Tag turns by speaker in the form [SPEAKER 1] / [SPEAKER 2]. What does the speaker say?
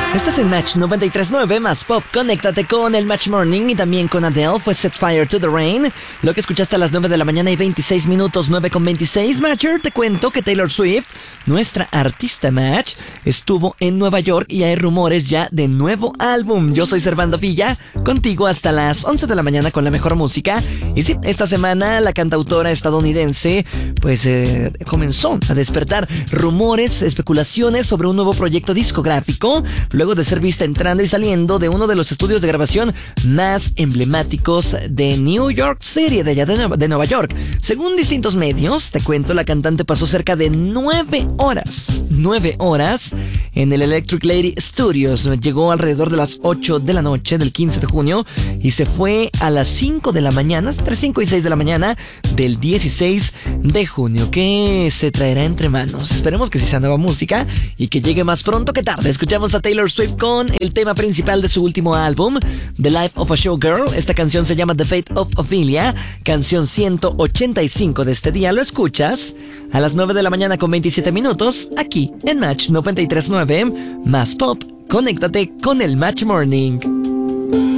[SPEAKER 1] Estás en Match 93.9 más Pop. Conéctate con el Match Morning y también con Adele. Fue Set Fire to the Rain. Lo que escuchaste a las 9 de la mañana y 26 minutos, 9:26. Matcher, te cuento que Taylor Swift, nuestra artista Match, estuvo en Nueva York y hay rumores ya de nuevo álbum. Yo soy Servando Villa, contigo hasta las 11 de la mañana con la mejor música. Y sí, esta semana la cantautora estadounidense pues comenzó a despertar rumores, especulaciones sobre un nuevo proyecto discográfico, luego de ser vista entrando y saliendo de uno de los estudios de grabación más emblemáticos de New York City, de allá de Nueva York. Según distintos medios, te cuento, la cantante pasó cerca de 9 horas en el Electric Lady Studios. Llegó alrededor de las 8 de la noche del 15 de junio y se fue a las 5 de la mañana, entre 5 y 6 de la mañana del 16 de junio. ¿Qué se traerá entre manos? Esperemos que sí sea nueva música y que llegue más pronto que tarde. Escuchamos a Taylor Swift con el tema principal de su último álbum, The Life of a Showgirl. Esta canción se llama The Fate of Ophelia, canción 185 de este día. Lo escuchas a las 9 de la mañana con 27 minutos, aquí en Match 93.9, más Pop. Conéctate con el Match Morning.